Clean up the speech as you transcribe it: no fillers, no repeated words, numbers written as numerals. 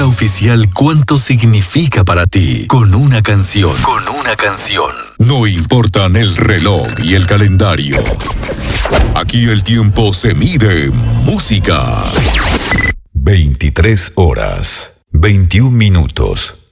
Revela oficial cuánto significa para ti con una canción. Con una canción. No importan el reloj y el calendario. Aquí el tiempo se mide en música. 23 horas, 21 minutos.